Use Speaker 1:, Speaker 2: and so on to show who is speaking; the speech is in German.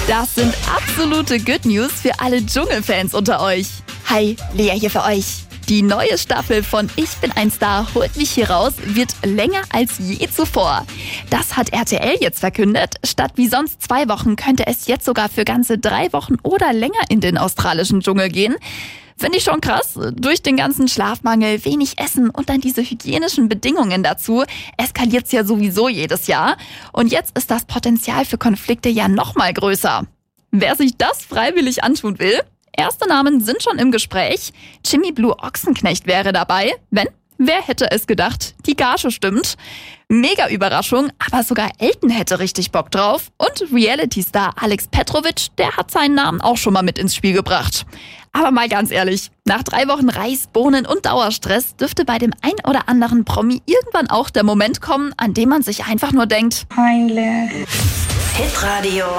Speaker 1: Das sind absolute Good News für alle Dschungelfans unter euch. Hi, Lea hier für euch. Die neue Staffel von Ich bin ein Star, holt mich hier raus, wird länger als je zuvor. Das hat RTL jetzt verkündet. Statt wie sonst 2 Wochen könnte es jetzt sogar für ganze 3 Wochen oder länger in den australischen Dschungel gehen. Finde ich schon krass. Durch den ganzen Schlafmangel, wenig Essen und dann diese hygienischen Bedingungen dazu eskaliert es ja sowieso jedes Jahr. Und jetzt ist das Potenzial für Konflikte ja noch mal größer. Wer sich das freiwillig antun will, erste Namen sind schon im Gespräch. Jimmy Blue Ochsenknecht wäre dabei, wenn, wer hätte es gedacht, die Gage stimmt. Mega Überraschung, aber sogar Elton hätte richtig Bock drauf. Und Reality-Star Alex Petrovic, der hat seinen Namen auch schon mal mit ins Spiel gebracht. Aber mal ganz ehrlich, nach 3 Wochen Reis, Bohnen und Dauerstress dürfte bei dem ein oder anderen Promi irgendwann auch der Moment kommen, an dem man sich einfach nur denkt:
Speaker 2: Peinlich.
Speaker 3: Hitradio.